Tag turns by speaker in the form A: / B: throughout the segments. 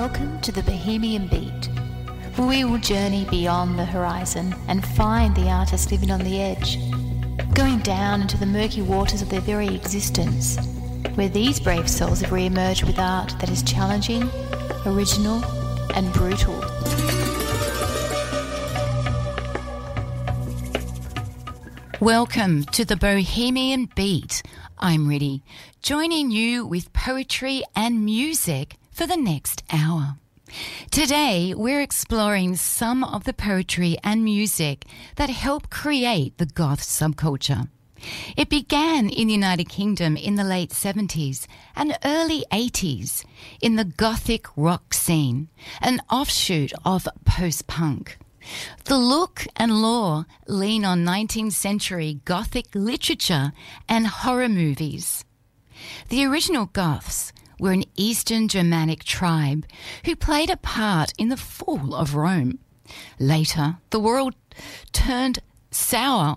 A: Welcome to the Bohemian Beat, where we will journey beyond the horizon and find the artist living on the edge, going down into the murky waters of their very existence, where these brave souls have re-emerged with art that is challenging, original and brutal.
B: Welcome to the Bohemian Beat. I'm Riddy, joining you with poetry and music for the next hour. Today, we're exploring some of the poetry and music that helped create the goth subculture. It began in the United Kingdom in the late 70s and early 80s in the gothic rock scene, an offshoot of post-punk. The look and lore lean on 19th century Gothic literature and horror movies. The original Goths were an Eastern Germanic tribe who played a part in the fall of Rome. Later, the word turned sour,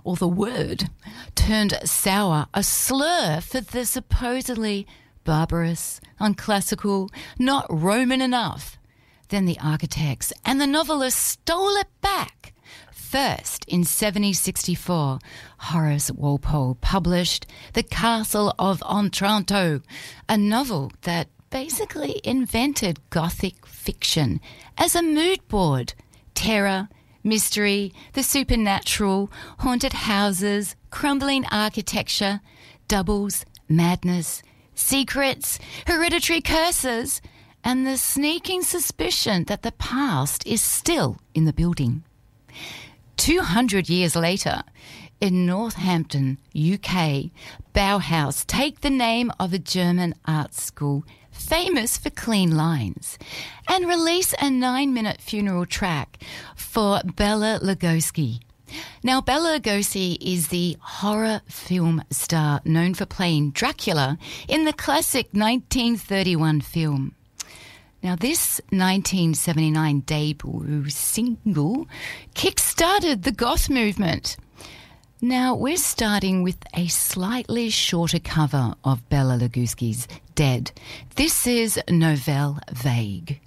B: a slur for the supposedly barbarous, unclassical, not Roman enough. Then the architects and the novelists stole it back. First, in 1764, Horace Walpole published The Castle of Otranto, a novel that basically invented Gothic fiction as a mood board. Terror, mystery, the supernatural, haunted houses, crumbling architecture, doubles, madness, secrets, hereditary curses, and the sneaking suspicion that the past is still in the building. 200 years later, in Northampton, UK, Bauhaus take the name of a German art school famous for clean lines and release a 9-minute funeral track for Bela Lugosi. Now, Bela Lugosi is the horror film star known for playing Dracula in the classic 1931 film. Now, this 1979 debut single kick-started the goth movement. Now, we're starting with a slightly shorter cover of Bela Lugosi's Dead. This is Nouvelle Vague.